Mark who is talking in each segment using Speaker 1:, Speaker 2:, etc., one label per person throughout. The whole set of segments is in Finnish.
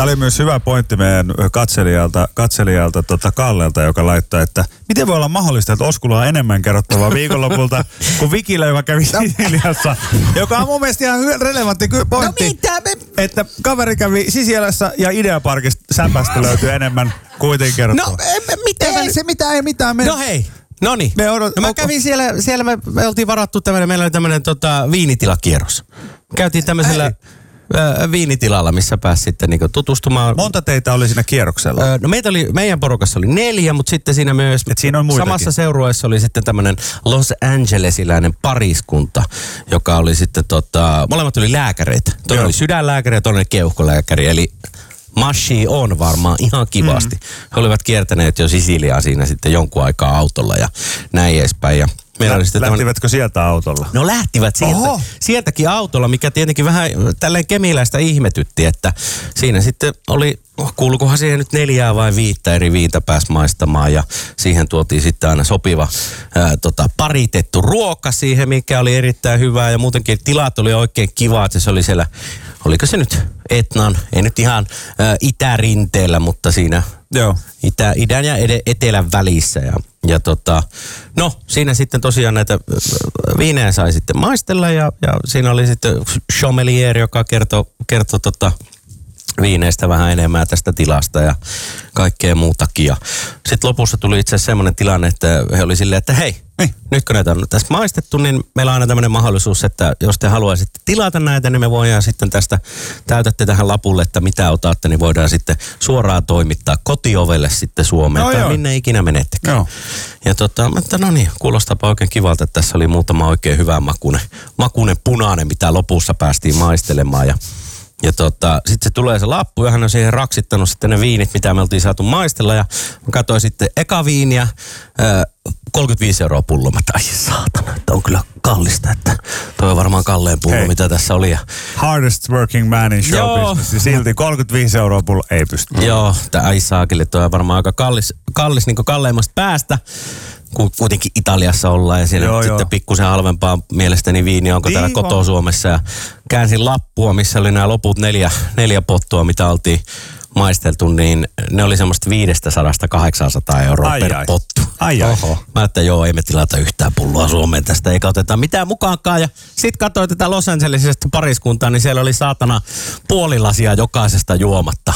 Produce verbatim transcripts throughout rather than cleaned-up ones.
Speaker 1: Tämä oli myös hyvä pointti meidän katselijalta, katselijalta tota Kallelta, joka laittoi, että miten voi olla mahdollista, että Oskulla on enemmän kerrottavaa viikonlopulta kuin Vikillä, joka kävi Sisiliassa, joka on mun mielestä ihan relevantti pointti,
Speaker 2: no mitä me...
Speaker 1: että kaveri kävi Sisiliassa ja Ideaparkista säpästä löytyy enemmän kuitenkin kerrottavaa.
Speaker 2: No ei, mitään.
Speaker 1: Ei se mitään, ei mitään. Me...
Speaker 2: No hei. Noniin. Me odot... no mä kävin siellä, siellä me, me oltiin varattu tämmönen, meillä oli tämmönen tota, viinitilakierros. Käytiin tämmöisellä äh, viinitilalla, missä pääsi sitten niinku tutustumaan.
Speaker 1: Monta teitä oli siinä kierroksella?
Speaker 2: Äh, no meitä oli, meidän porukassa oli neljä, mutta sitten siinä myös
Speaker 1: et siinä on
Speaker 2: samassa seurueessa oli sitten tämmönen Los Angelesiläinen pariskunta, joka oli sitten tota, molemmat oli lääkäreitä. Toinen oli sydänlääkäri ja toinen keuhkolääkäri, eli Mashi on varmaan ihan kivasti. Mm. He olivat kiertäneet jo Sisiliaa siinä sitten jonkun aikaa autolla ja näin edespäin. Ja
Speaker 1: Lä- lähtivätkö sieltä autolla?
Speaker 2: No lähtivät sieltä. Oho. Sieltäkin autolla, mikä tietenkin vähän tälleen kemiläistä ihmetytti, että siinä sitten oli, kuulukohan siihen nyt neljää vai viittä eri viintä pääsi maistamaan ja siihen tuotiin sitten aina sopiva ää, tota, paritettu ruoka siihen, mikä oli erittäin hyvää ja muutenkin tilat oli oikein kiva, että se oli siellä, oliko se nyt Etnan, ei nyt ihan ää, itärinteellä, mutta siinä
Speaker 1: Joo.
Speaker 2: Itä, idän ja ed- etelän välissä ja, ja tota, no siinä sitten tosiaan näitä viinejä sai sitten maistella ja, ja siinä oli sitten sommelier, joka kertoi kerto tota viineistä vähän enemmän tästä tilasta ja kaikkea muutakin. Ja sitten lopussa tuli itse asiassa semmoinen tilanne, että he oli silleen, että hei, niin. nyt kun näitä on tästä maistettu, niin meillä on aina tämmöinen mahdollisuus, että jos te haluaisitte tilata näitä, niin me voidaan sitten tästä, täytätte tähän lapulle, että mitä otatte, niin voidaan sitten suoraan toimittaa kotiovelle sitten Suomeen, no tai joo. minne ikinä menettekään. Joo. Ja tota, että no niin, kuulostaapa oikein kivalta, että tässä oli muutama oikein hyvä makunen, makunen punainen, mitä lopussa päästiin maistelemaan ja Ja tota, sitten se tulee se lappu ja hän on siihen raksittanut sitten ne viinit, mitä me oltiin saatu maistella. Ja mä katsoin sitten eka viiniä, ää, kolmekymmentäviisi euroa pullo. Mä ai saatana, että on kyllä kallista, että toi on varmaan kalleen pullo, Hei. mitä tässä oli. Ja
Speaker 1: hardest working man in show business, ja silti kolmekymmentäviisi euroa pullo ei pysty.
Speaker 2: Joo, tää ai saakeli, toi on varmaan aika kallis, kallis niin kuin kalleimmasta päästä. Kuitenkin Italiassa ollaan ja siellä joo, sitten joo. pikkusen halvempaa mielestäni viiniä, onko täällä koto-Suomessa. Ja käänsin lappua, missä oli nämä loput neljä, neljä pottua, mitä oltiin maisteltu, niin ne oli semmoista viisisataa kahdeksansataa euroa ai, per ai. pottu.
Speaker 1: Ai, ai. Oho.
Speaker 2: Mä että joo, ei me tilata yhtään pulloa Suomeen tästä, eikä oteta mitään mukaankaan. Ja sit katsoin tätä Los Angelesista pariskuntaa, niin siellä oli saatana puolilasia jokaisesta juomatta.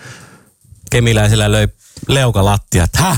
Speaker 2: Kemiläisellä löi leuka lattia, että häh?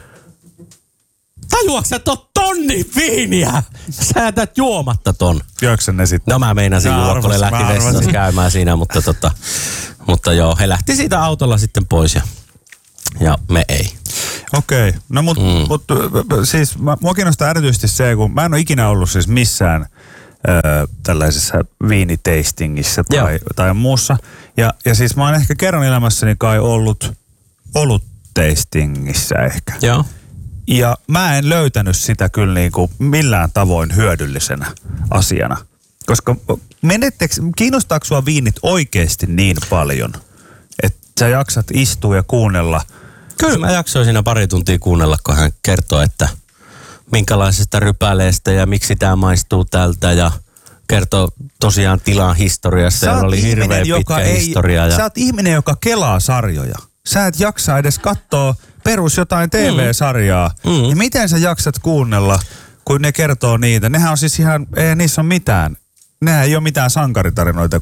Speaker 2: Tajuaksä, että on tonni viiniä? Sä jätät juomatta ton.
Speaker 1: Joiksen ne sitten?
Speaker 2: No mä meinasin juoda, kun lähti vessassa käymään siinä, mutta, tota, mutta joo, he lähti siitä autolla sitten pois ja, ja me ei.
Speaker 1: Okei, okay. no mut, mm. mut siis mua kiinnostaa erityisesti se, kun mä en ole ikinä ollut siis missään ö, tällaisessa viiniteistingissä tai, tai muussa. Ja, ja siis mä oon ehkä kerran elämässäni kai ollut olutteistingissä ehkä.
Speaker 2: Joo.
Speaker 1: Ja mä en löytänyt sitä kyllä niinku millään tavoin hyödyllisenä asiana. Koska kiinnostaako sua viinit oikeasti niin paljon, että sä jaksat istua ja kuunnella?
Speaker 2: Kyllä mä jaksoin siinä pari tuntia kuunnella, kun hän kertoo, että minkälaisesta rypäleestä ja miksi tämä maistuu tältä ja kertoo tosiaan tilan historiasta. Ja oli hirveän pitkä ei, historia. Ja...
Speaker 1: Sä oot ihminen, joka kelaa sarjoja. Sä et jaksa edes katsoa perus jotain T V-sarjaa. Mm. Ja miten sä jaksat kuunnella, kun ne kertoo niitä? Nehän on siis ihan, ei niissä ole mitään. Nehän ei ole mitään sankaritarinoita,